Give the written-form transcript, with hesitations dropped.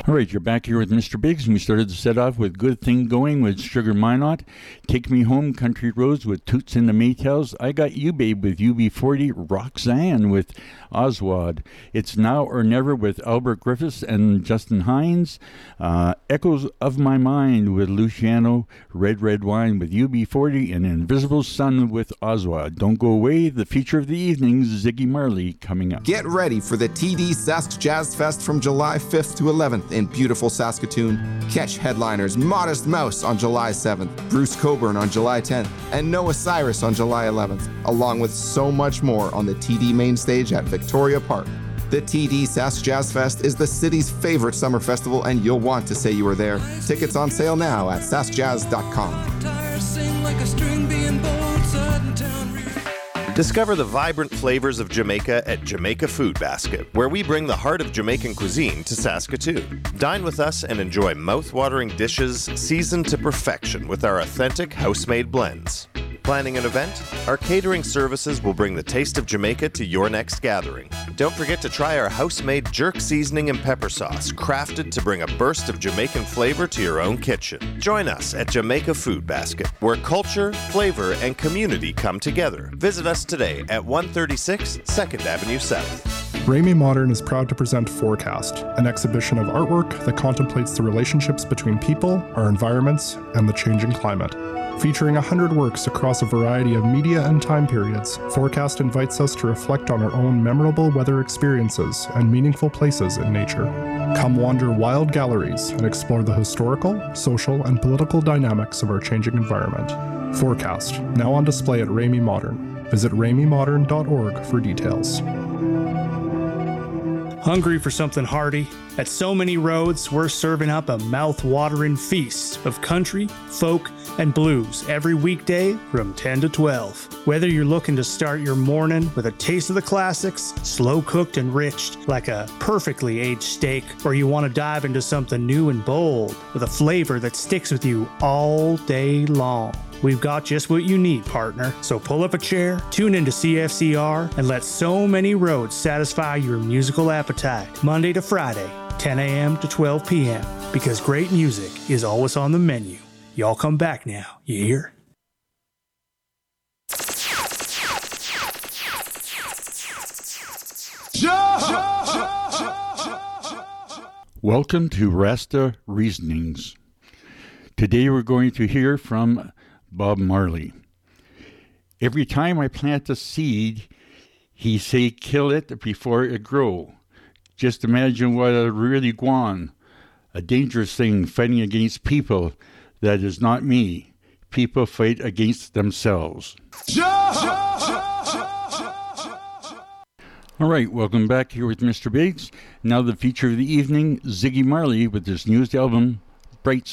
All right, you're back here with Mr. Biggs, and we started the set off with Good Thing Going with Sugar Minot. Take Me Home, Country Roads with Toots and the Maytals. I Got You, Babe with UB40. Roxanne with Oswald. It's Now or Never with Albert Griffiths and Justin Hines. Echoes of My Mind with Luciano. Red Red Wine with UB40. And Invisible Sun with Oswald. Don't go away. The feature of the evening, Ziggy Marley, coming up. Get ready for the TD Sask Jazz Fest from July 5th to 11th in beautiful Saskatoon. Catch headliners Modest Mouse on July 7th, Bruce Coburn on July 10th, and Noah Cyrus on July 11th, along with so much more on the TD main stage at Victoria Park. The TD Sask Jazz Fest is the city's favorite summer festival, and you'll want to say you were there. Tickets on sale now at saskjazz.com. Discover the vibrant flavors of Jamaica at Jamaica Food Basket, where we bring the heart of Jamaican cuisine to Saskatoon. Dine with us and enjoy mouth-watering dishes seasoned to perfection with our authentic house-made blends. Planning an event? Our catering services will bring the taste of Jamaica to your next gathering. Don't forget to try our house-made jerk seasoning and pepper sauce, crafted to bring a burst of Jamaican flavor to your own kitchen. Join us at Jamaica Food Basket, where culture, flavor, and community come together. Visit us today at 136 2nd Avenue South. Ramey Modern is proud to present Forecast, an exhibition of artwork that contemplates the relationships between people, our environments, and the changing climate. Featuring 100 works across a variety of media and time periods, Forecast invites us to reflect on our own memorable weather experiences and meaningful places in nature. Come wander wild galleries and explore the historical, social, and political dynamics of our changing environment. Forecast, now on display at Ramey Modern. Visit rameymodern.org for details. Hungry for something hearty? At So Many Roads, we're serving up a mouth-watering feast of country, folk, and blues every weekday from 10 to 12. Whether you're looking to start your morning with a taste of the classics, slow-cooked and rich like a perfectly aged steak, or you want to dive into something new and bold with a flavor that sticks with you all day long, we've got just what you need, partner. So pull up a chair, tune into CFCR, and let So Many Roads satisfy your musical appetite. Monday to Friday, 10 a.m. to 12 p.m. Because great music is always on the menu. Y'all come back now, you hear? Welcome to Rasta Reasonings. Today we're going to hear from Bob Marley. Every time I plant a seed, he say kill it before it grow. Just imagine what a really gwan, a dangerous thing fighting against people that is not me. People fight against themselves. All right, welcome back here with Mr. Biggs. Now the feature of the evening, Ziggy Marley with his newest album, Bright